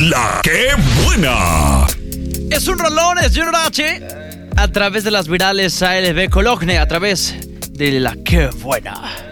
La que buena. Es un rolón, es Junior H. A través de las virales ALB Cologne, a través de La que buena.